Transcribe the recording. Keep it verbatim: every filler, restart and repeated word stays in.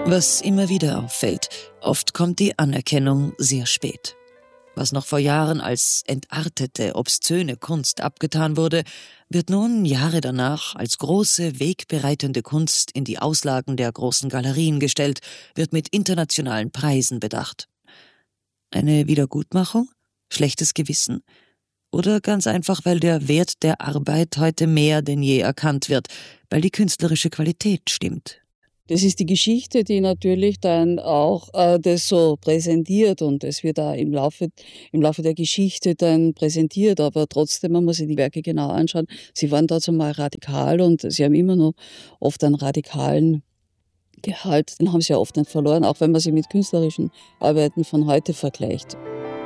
Was immer wieder auffällt, oft kommt die Anerkennung sehr spät. Was noch vor Jahren als entartete, obszöne Kunst abgetan wurde, wird nun Jahre danach als große, wegbereitende Kunst in die Auslagen der großen Galerien gestellt, wird mit internationalen Preisen bedacht. Eine Wiedergutmachung? Schlechtes Gewissen? Oder ganz einfach, weil der Wert der Arbeit heute mehr denn je erkannt wird, weil die künstlerische Qualität stimmt? Das ist die Geschichte, die natürlich dann auch äh, das so präsentiert, und es wird da im Laufe, im Laufe der Geschichte dann präsentiert, aber trotzdem, man muss sich die Werke genau anschauen. Sie waren dazu mal radikal und sie haben immer noch oft einen radikalen Gehalt, den haben sie ja oft nicht verloren, auch wenn man sie mit künstlerischen Arbeiten von heute vergleicht.